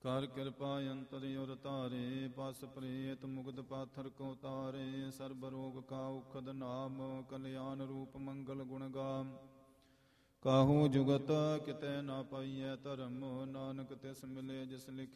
ਕਰ ਕਿਰਪਾ ਅੰਤਰ ਉਰ ਧਾਰੇ, ਪਸ ਪ੍ਰੇਤ ਮੁਗਧ ਪਾਥਰ ਕੋ ਤਾਰੇ। ਸਰਬ ਰੋਗ ਕਾ ਉਖਦ ਨਾਮ, ਕਲਿਆਣ ਰੂਪ ਮੰਗਲ ਗੁਣ ਗਾਮ। ਕਾਹੂ ਜੁਗਤ ਕਿਤੇ ਨਾ ਪਾਈਐ ਧਰਮ, ਨਾਨਕ ਤਿਸ ਮਿਲੇ ਜਿਸ ਲਿਖੇ